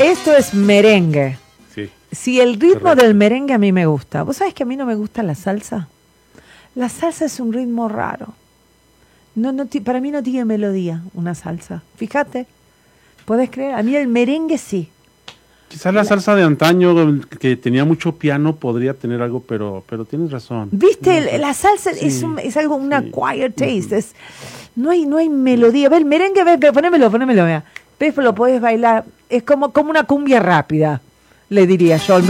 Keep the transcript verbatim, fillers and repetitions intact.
Esto es merengue. Sí. Si el ritmo Correcto. del merengue a mí me gusta. ¿Vos sabés que a mí no me gusta la salsa? La salsa es un ritmo raro. No, no, ti- para mí no tiene melodía una salsa. Fíjate, ¿podés creer? A mí el merengue sí. Quizás la salsa de antaño, que tenía mucho piano, podría tener algo, pero, pero tienes razón. ¿Viste? No, El- la salsa sí, es, un- es algo, una sí. quiet taste. Es, no, hay, no hay melodía. Ve el merengue, ve, ve, ponémelo, ponémelo, vea. Ves, lo podés bailar. Es como, como una cumbia rápida, le diría yo.